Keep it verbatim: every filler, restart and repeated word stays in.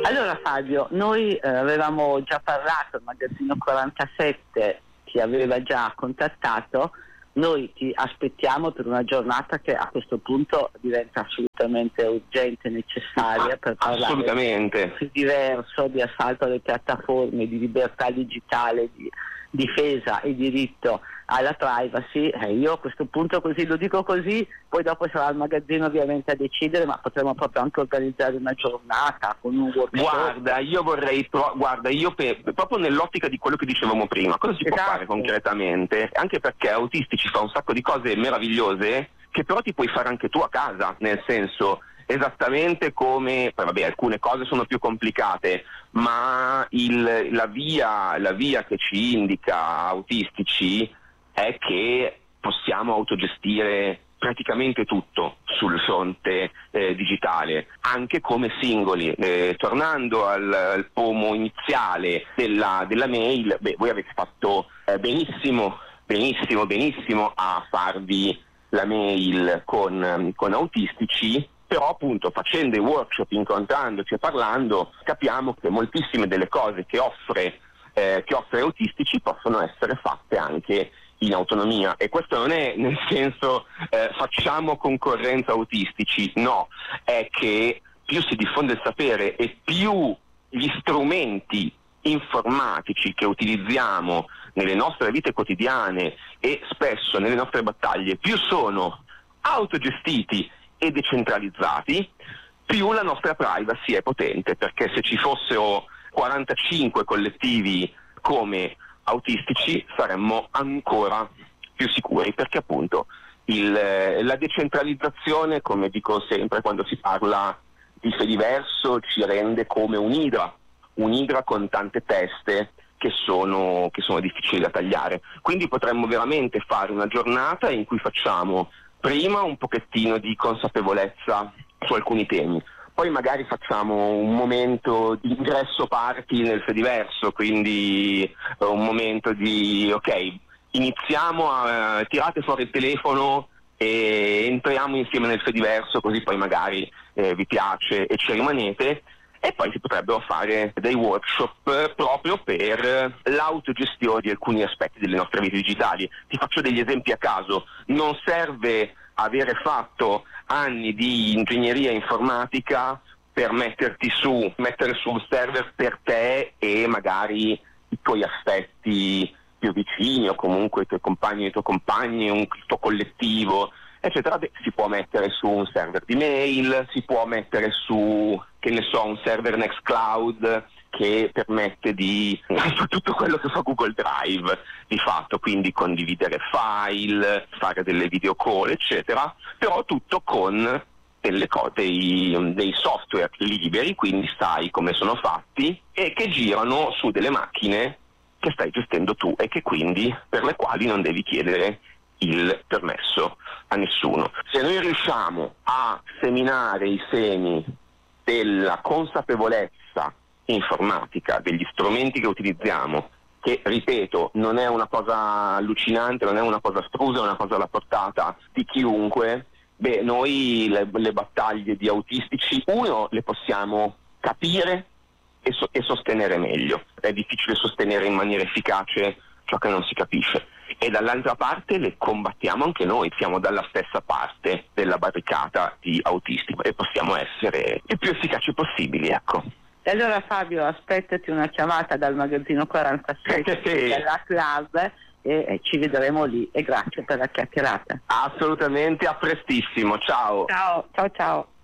Allora Fabio, noi eh, avevamo già parlato, il magazzino quarantasette ti aveva già contattato, noi ti aspettiamo per una giornata che a questo punto diventa assolutamente urgente e necessaria per parlare assolutamente. di diverso, di assalto alle piattaforme, di libertà digitale, di difesa e diritto alla privacy. Eh, io a questo punto così lo dico così, poi dopo sarà il magazzino ovviamente a decidere, ma potremmo proprio anche organizzare una giornata con un workshop. Guarda, io vorrei pro- guarda, io per, proprio nell'ottica di quello che dicevamo prima, cosa si Esatto. può fare concretamente? Anche perché Autistici fa un sacco di cose meravigliose che però ti puoi fare anche tu a casa, nel senso, esattamente come, poi vabbè, alcune cose sono più complicate, ma il, la via, la via che ci indica Autistici è che possiamo autogestire praticamente tutto sul fronte eh, digitale, anche come singoli. Eh, tornando al, al pomo iniziale della, della mail, beh, voi avete fatto eh, benissimo, benissimo, benissimo a farvi la mail con, con Autistici, però appunto facendo i workshop, incontrandoci e parlando, capiamo che moltissime delle cose che offre, eh, che offre Autistici possono essere fatte anche in autonomia, e questo non è nel senso eh, facciamo concorrenza Autistici, no, è che più si diffonde il sapere e più gli strumenti informatici che utilizziamo nelle nostre vite quotidiane e spesso nelle nostre battaglie più sono autogestiti e decentralizzati, più la nostra privacy è potente, perché se ci fossero quarantacinque collettivi come Autistici saremmo ancora più sicuri, perché appunto il, la decentralizzazione, come dico sempre quando si parla di Fediverso, ci rende come un'idra, un'idra con tante teste che sono, che sono difficili da tagliare. Quindi potremmo veramente fare una giornata in cui facciamo prima un pochettino di consapevolezza su alcuni temi, poi magari facciamo un momento di ingresso party nel Fediverso, quindi un momento di ok, iniziamo a tirate fuori il telefono e entriamo insieme nel Fediverso, così poi magari eh, vi piace e ci rimanete, e poi si potrebbero fare dei workshop proprio per l'autogestione di alcuni aspetti delle nostre vite digitali. Ti faccio degli esempi a caso: non serve avere fatto anni di ingegneria informatica per metterti su, mettere sul server per te e magari i tuoi aspetti più vicini, o comunque i tuoi compagni e i tuoi compagni, un, il tuo collettivo, eccetera. Beh, si può mettere su un server di mail, si può mettere su, che ne so, un server Nextcloud che permette di tutto quello che fa Google Drive di fatto, quindi condividere file, fare delle video call, eccetera, però tutto con delle cose, dei, dei software liberi, quindi sai come sono fatti, e che girano su delle macchine che stai gestendo tu e che quindi per le quali non devi chiedere il permesso a nessuno. Se noi riusciamo a seminare i semi della consapevolezza informatica, degli strumenti che utilizziamo, che ripeto non è una cosa allucinante, non è una cosa astrusa, è una cosa alla portata di chiunque, beh, noi le, le battaglie di Autistici, uno, le possiamo capire e, so, e sostenere meglio. È difficile sostenere in maniera efficace ciò che non si capisce, e dall'altra parte le combattiamo anche noi, siamo dalla stessa parte della barricata di Autisti e possiamo essere il più efficaci possibili, ecco. E allora Fabio, aspettati una chiamata dal magazzino quarantasette della Club e, e ci vedremo lì, e grazie per la chiacchierata. Assolutamente, a prestissimo, ciao. Ciao, ciao ciao.